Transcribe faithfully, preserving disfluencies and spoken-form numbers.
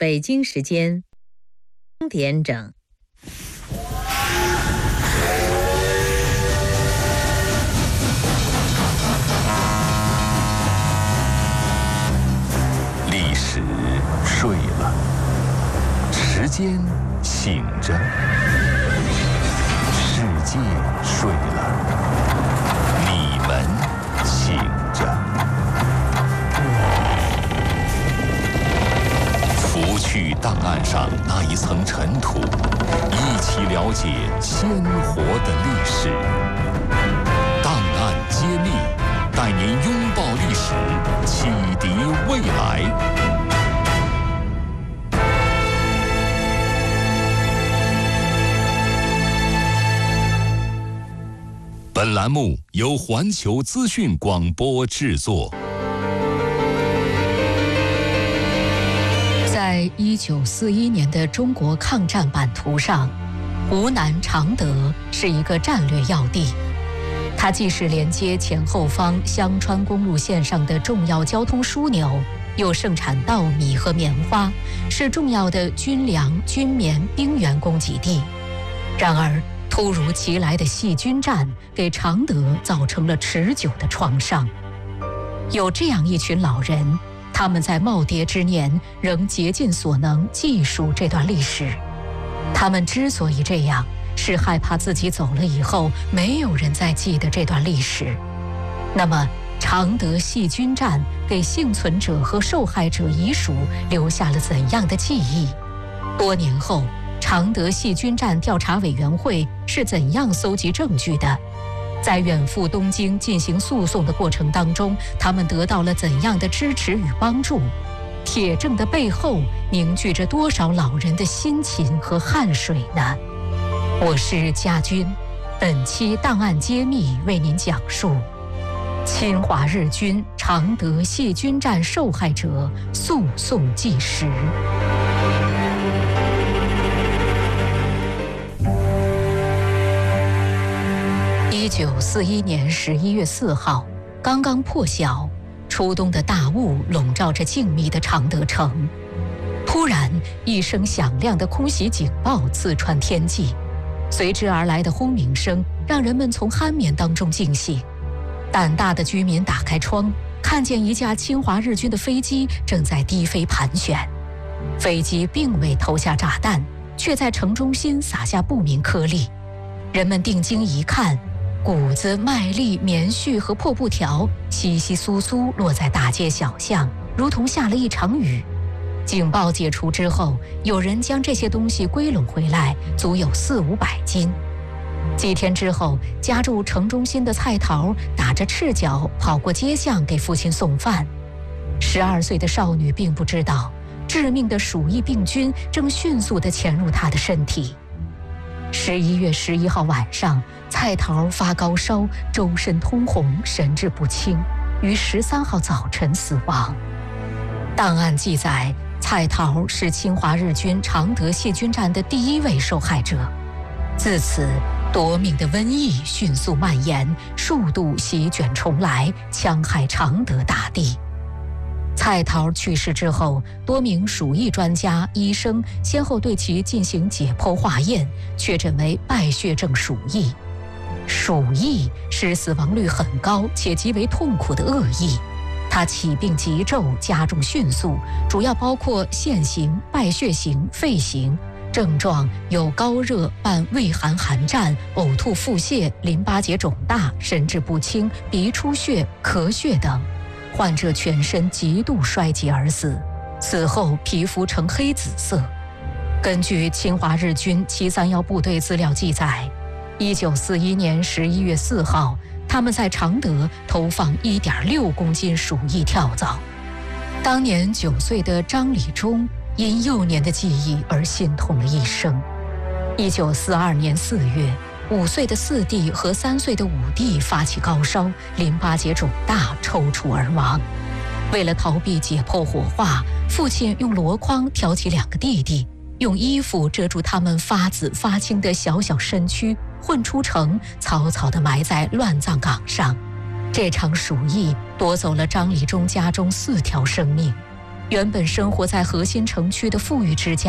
北京时间两点整。 历史睡了，时间醒着，世界睡了，你们醒着。拂去档案上那一层尘土，一起了解鲜活的历史。档案揭秘，带您拥抱历史，启迪未来。本栏目由环球资讯广播制作。 在一九四一年的中国抗战版图上，湖南常德是一个战略要地。它既是连接前后方湘川公路线上的重要交通枢纽，又盛产稻米和棉花，是重要的军粮、军棉、兵源供给地。然而，突如其来的细菌战给常德造成了持久的创伤。有这样一群老人，他们在耄耋之年仍竭尽所能记述这段历史。他们之所以这样，是害怕自己走了以后没有人再记得这段历史。那么，常德细菌战给幸存者和受害者遗属留下了怎样的记忆？多年后，常德细菌战调查委员会是怎样搜集证据的？在远赴东京进行诉讼的过程当中，他们得到了怎样的支持与帮助？铁证的背后凝聚着多少老人的辛勤和汗水呢？我是家军，本期档案揭秘为您讲述侵华日军常德细菌战受害者诉讼纪实。一九四一年十一月四号，刚刚破晓，初冬的大雾笼罩着静谧的常德城。突然，一声响亮的空袭警报刺穿天际，随之而来的轰鸣声让人们从酣眠当中惊醒。胆大的居民打开窗，看见一架侵华日军的飞机正在低飞盘旋。飞机并未投下炸弹，却在城中心撒下不明颗粒。人们定睛一看，谷子、麦粒、棉絮和破布条稀稀疏疏落在大街小巷，如同下了一场雨。警报解除之后，有人将这些东西归拢回来，足有四五百斤。几天之后，家住城中心的蔡桃打着赤脚跑过街巷给父亲送饭。十二岁的少女并不知道，致命的鼠疫病菌正迅速地潜入她的身体。十一月十一号晚上，蔡桃发高烧，周身通红，神志不清，于十三号早晨死亡。档案记载，蔡桃是侵华日军常德细菌战的第一位受害者。自此，夺命的瘟疫迅速蔓延，数度席卷重来，戕害常德大地。蔡桃去世之后，多名鼠疫专家、医生先后对其进行解剖化验，确诊为败血症鼠疫。鼠疫是死亡率很高且极为痛苦的恶疫，它起病急骤，加重迅速，主要包括腺型、败血型、肺型。症状有高热伴畏寒寒战、呕吐腹泻、淋巴结肿大、神志不清、鼻出血、咳血等。患者全身极度衰竭而死，死后皮肤呈黑紫色。根据侵华日军七三一部队资料记载，一九四一年十一月四号，他们在常德投放一点六公斤鼠疫跳蚤。当年九岁的张礼忠因幼年的记忆而心痛了一生。一九四二年四月，五岁的四弟和三岁的五弟发起高烧，淋巴结肿大，抽搐而亡。为了逃避解剖火化，父亲用箩筐挑起两个弟弟，用衣服遮住他们发紫发青的小小身躯，混出城，草草地埋在乱葬岗上。这场鼠疫夺走了张礼忠家中四条生命。 原本生活在核心城区的富裕之家